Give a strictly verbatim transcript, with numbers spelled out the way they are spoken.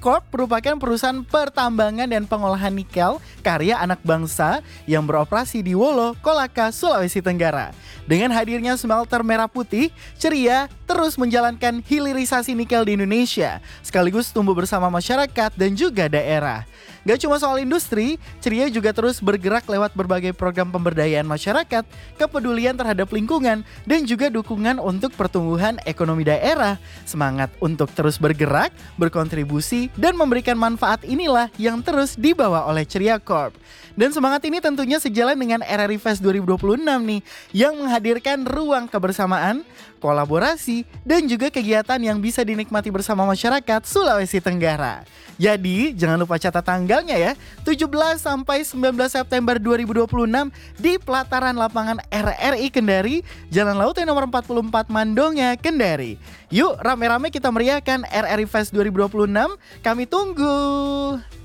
Corp merupakan perusahaan pertambangan dan pengolahan nikel karya anak bangsa yang beroperasi di Wolo, Kolaka, Sulawesi Tenggara. Dengan hadirnya smelter Merah Putih, Ceria terus menjalankan hilirisasi nikel di Indonesia, sekaligus tumbuh bersama masyarakat dan juga daerah. Gak cuma soal industri, Ceria juga terus bergerak lewat berbagai program pemberdayaan masyarakat, kepedulian terhadap lingkungan, dan juga dukungan untuk pertumbuhan ekonomi daerah. Semangat untuk terus bergerak, berkontribusi, dan memberikan manfaat inilah yang terus dibawa oleh Ceria Corp. Dan semangat ini tentunya sejalan dengan R R I Fest dua ribu dua puluh enam nih, yang menghadirkan ruang kebersamaan, kolaborasi, dan juga kegiatan yang bisa dinikmati bersama masyarakat Sulawesi Tenggara. Jadi, jangan lupa catat tanggalnya ya, tujuh belas sampai sembilan belas September dua ribu dua puluh enam di pelataran lapangan R R I Kendari, Jalan Laut nomor empat puluh empat Mandonga, Kendari. Yuk, rame-rame kita meriahkan R R I Fest dua ribu dua puluh enam, kami tunggu!